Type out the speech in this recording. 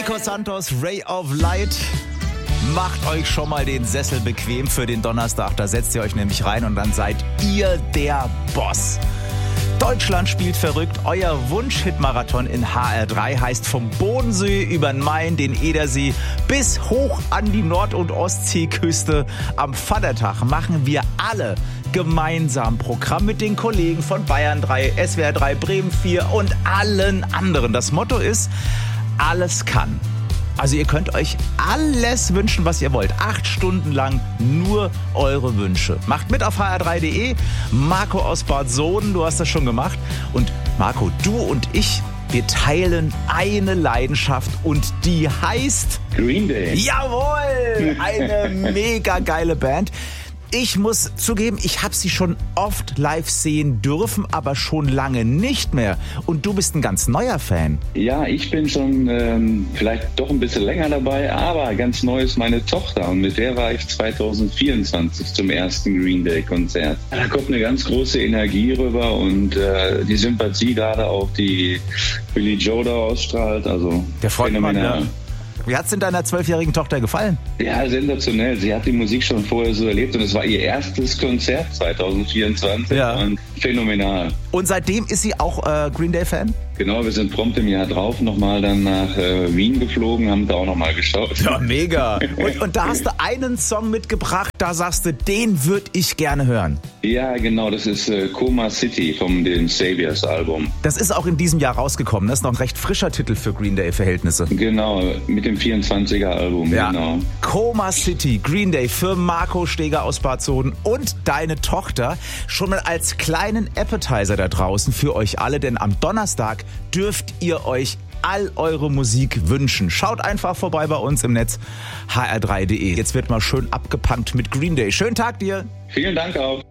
Nico Santos, Ray of Light. Macht euch schon mal den Sessel bequem für den Donnerstag. Da setzt ihr euch nämlich rein und dann seid ihr der Boss. Deutschland spielt verrückt. Euer Wunsch-Hit-Marathon in HR3 heißt vom Bodensee über den Main, den Edersee bis hoch an die Nord- und Ostseeküste. Am Vatertag machen wir alle gemeinsam Programm mit den Kollegen von Bayern 3, SWR 3, Bremen 4 und allen anderen. Das Motto ist, alles kann. Also ihr könnt euch alles wünschen, was ihr wollt. 8 Stunden lang nur eure Wünsche. Macht mit auf hr3.de. Marco aus Bad Soden, du hast das schon gemacht. Und Marco, du und ich, wir teilen eine Leidenschaft und die heißt Green Day. Jawohl! Eine mega geile Band. Ich muss zugeben, ich habe sie schon oft live sehen dürfen, aber schon lange nicht mehr. Und du bist ein ganz neuer Fan. Ja, ich bin schon vielleicht doch ein bisschen länger dabei, aber ganz neu ist meine Tochter. Und mit der war ich 2024 zum ersten Green Day Konzert. Da kommt eine ganz große Energie rüber und die Sympathie gerade auch, die Billy Joe da ausstrahlt. Also der Frontmann, ja. Wie hat's denn deiner 12-jährigen Tochter gefallen? Ja, sensationell. Sie hat die Musik schon vorher so erlebt und es war ihr erstes Konzert 2024 und phänomenal. Und seitdem ist sie auch Green Day-Fan? Genau, wir sind prompt im Jahr drauf nochmal dann nach Wien geflogen, haben da auch nochmal geschaut. Ja, mega. Und da hast du einen Song mitgebracht, da sagst du, den würde ich gerne hören. Ja, genau, das ist Coma City vom dem Saviors Album. Das ist auch in diesem Jahr rausgekommen, das ist noch ein recht frischer Titel für Green Day-Verhältnisse. Genau, mit dem 24er Album, ja. Genau. Coma City, Green Day für Marco Steger aus Bad Soden und deine Tochter. Schon mal als kleinen Appetizer da draußen für euch alle, denn am Donnerstag dürft ihr euch all eure Musik wünschen. Schaut einfach vorbei bei uns im Netz hr3.de. Jetzt wird mal schön abgepunkt mit Green Day. Schönen Tag dir. Vielen Dank auch.